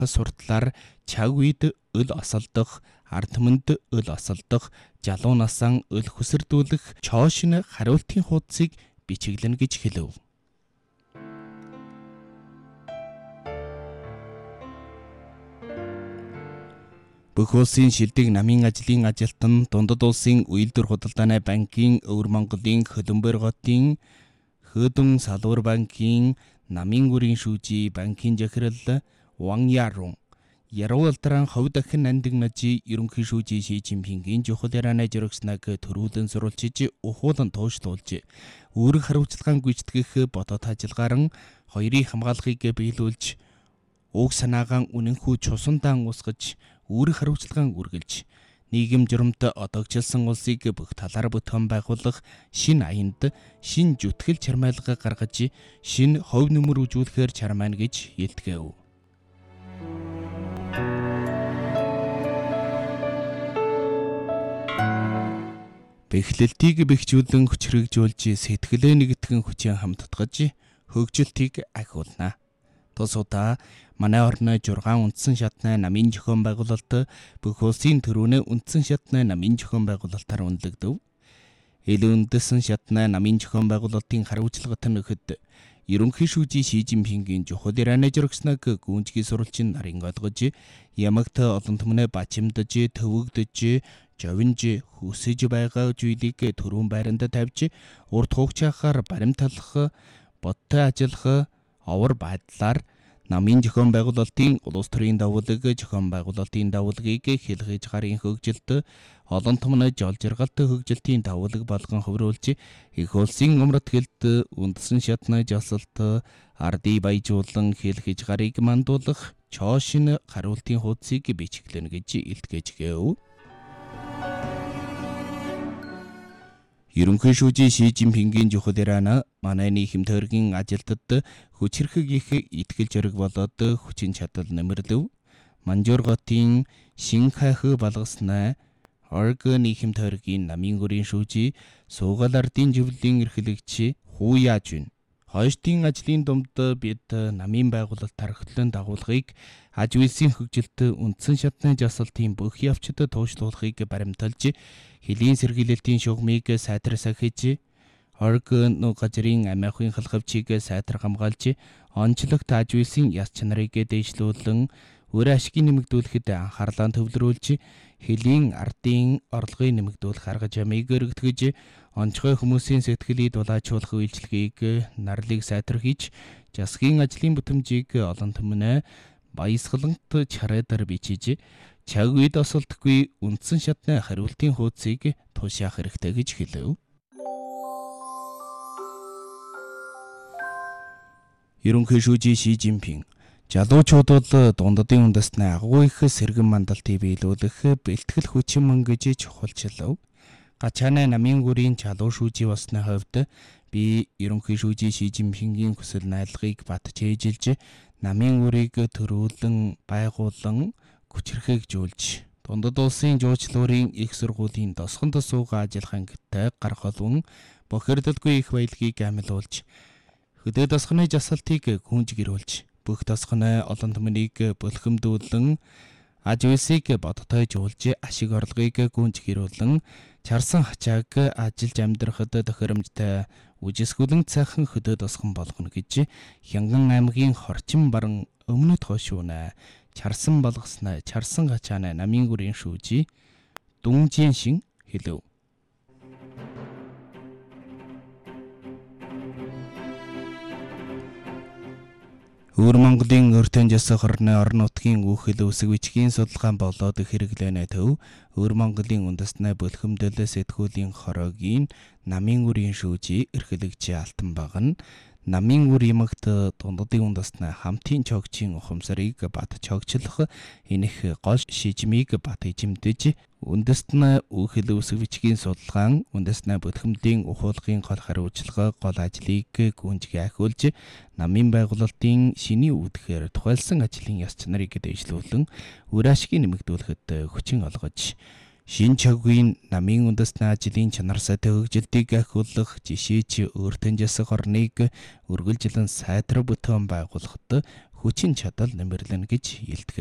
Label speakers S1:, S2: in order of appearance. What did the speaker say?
S1: суртлаар чаг үед өл осолдох, ард түмэнд өл осолдох, жалуу насаан өл хүсэрдүүлэх чоошин хариултын хуудсыг бичиглэнэ гэж хэлв. Бүх улсын шилдэг намын ажлын ажилтан, дундад улсын үйлдвэр худалдааны банкын, Өвөр Монголын Хөлбөмбөр хотын Хөдөн салбар банкын, намын гүрийн шүүжий банкын захирал Ван Ярун, Яруу ултран хувь дахин андигнажи ерөнхий шүүжий Ши Жинпингийн чухал ярианы жиргснаг төрүүлэн сурвалжиж ухуулан туушлуулж, үүрэг хариуцлагаан гүйцэтгэх бодоод ажиллагаан хоёрыг хамгаалахыг биелүүлж, уг санаагаан үнэнхүү чусандаан усгаж, үүрэг хариуцлагаан үргэлж, нийгэм журамт одогжилсан улсыг бүх талаар бүтээн байгуулах шин аянд шин зүтгэл чармайлга гаргаж, шин хувь нөмөр үзүүлэхээр чармайна гэж илтгэв. Бэхлэлтийг бэхжүүлэн хүчрэгжүүлж, сэтгэлээ нэгтгэн хүчин хамтдагж, хөгжилтийг ахиулна. Тус удаа манай орны 6 үндсэн шатны намын зохион байгуулалт бүх улсын төрөөнөө үндсэн шатны намын зохион байгуулалтаар үнэлэгдэв. Илүү үндэсэн шатны намын зохион байгуулалтын хариуцлагат нөхөд ерөнхий шүүжий Ши Жинпингийн чухал ярианы жиргснаг гүнзгий сурвалжийн нарийн ойлгож, ямагт олон түмнээ бачимдаж, төвөгдөж, жовинж, хүсэж байгаа зүйлийг төрүүн байранд тавьж, урд хугацаагаар баримтлах, бодтой ажиллах, овор байдлаар намын зохион байгуулалтын улс төрийн давуулаг, зохион байгуулалтын давуулгыг хэлхэж гарын хөгжилт, олон түмний жол жаргалт хөгжилтийн давуулаг болгон хувируулж, их улсын умрат хэлт, үндсэн шатны жасалт, ардыг баяжуулан хэлхэж гарыг мандуулах чоошин хариултын хуудсыг бичиглэнэ гэж илтгэж гээв. Ерөнхий шүүжий Ши Жинпингийн чухал яриана манай нийгэм тойргийн ажилтнад хүчирхэг их итгэл зориг болоод хүчин чадал нэмэрлэв. Манжуур хотын Шинхайх балгаснаа орг нийгэм тойргийн намын гүрийн шүүжий Суугаал ардын живлийн эрхлэгч Ху Яжун, хойштын ажлын думд бид намын байгуулалт тархитлын дагуулгыг аж үйлсийн хөгжилт, үндсэн шатны жасалтын бүх явцад туушлуулахыг баримталж, хэлийн сэргийлэлтийн шугамыг сайтар сахиж, орг газрын амиахын халхавчийг сайтар хамгаалж, онцлогт аж үйлсийн яс чанарыг дэвшлүүлэн, өөр ашигыг нэмэгдүүлэхэд анхаарлаа төвлөрүүлж, хэлийн ардын орлогыг нэмэгдүүлэх арга замыг өргөтгөж, онцгой хүмүүсийн сэтгэлийг дулаачуулах үйлчлэгийг нарлыг сайтар хийж, засгийн ажлын бүтэмжийг олон түмнээ баясгалант чарайдар бичиж, чаг үед осолдохгүй үндсэн шатны хариултын хуудсыг тушаах хэрэгтэй гэж хэлв. Ерөнхий шүүжий Ши Жинпин залуучууд бол дундадын үндэсний агуу их сэргэн мандалтыг биелүүлэх бэлтгэл хүчин мөн гэж чухалчлав. Гачааны намын гүрийн залуу шүүжий болсны хувьд би ерөнхий шүүжий Ши Жинпингийн хүсэл найдлагыг батж ээжилж, намын гүрийг төрүүлэн байгуулан хүчирхэгжүүлж, дундад улсын жуулчлалын их сургуулийн тосгонд суугаа ажиллах ангиттай гаргалван бохирдолгүй их баялагийг амилуулж, хөдөө тосгоны жасалтыг гүнж гэрүүлж, бүх тосгоны олон түмнийг бөлхөмдүүлэн, аж үйлсийг бодтой жуулж, ашиг орлогыг гүнж гэрүүлэн, чарсан хачааг ажиллаж амьдрахад тохиромжтой үжисгүлэн цаахан хөдөө тосгон болгоно гэж Хянган аймгийн Хорчин баран өмнөд хошууна чарсан болгосноо чарсан хачааны намын гүрийн шүүжий Дүн Жиншин хэлв. Өвөр Монголын өртөн жасах орны орон нутгийн үхэл үсэг бичгийн судалгаан болоод хэрэглэнэ төв Өвөр Монголын үндэснээ бөлхөмдөл сэтгүүлийн хороогийн намын гүрийн шүүжий эрхлэгч Алтан баг нь намын гүр ямагт дундадын үндэснээ хамтын чогчийн ухамсарыг бат чогчлох энэх гол шижмийг бат эзэмдэж үндэснээ үхэл үсэг бичгийн судалгаан үндэснээ бөлхөмдлийн ухуулгын гол хариуцлага гол ажлыг гүнзгий ахиулж намын байгуулалтын шиний үүдгээр тухайлсан ажлын яс чанарыг дэвшлүүлэн үр ашгийг нэмэгдүүлэхэд хүчин олгож шин чагийн намын үндэсний ажлын чанар сайтай хөгжилтийг ахиулах жишээч өөртөө жасах орныг үргэлжлэн сайтар бүтээн байгуулахад хүчин чадал нэмэрлэнэ гэж илтгэв.